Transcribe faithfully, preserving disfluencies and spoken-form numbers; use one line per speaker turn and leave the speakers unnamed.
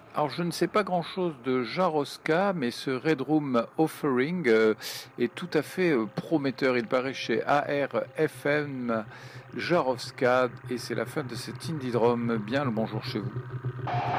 Alors, je ne sais pas grand-chose de Jaroska, mais ce Red Room Offering euh, est tout à fait euh, prometteur. Il paraît chez A R F M Jarovska et c'est la fin de cet Indie Drum. Bien le bonjour chez vous.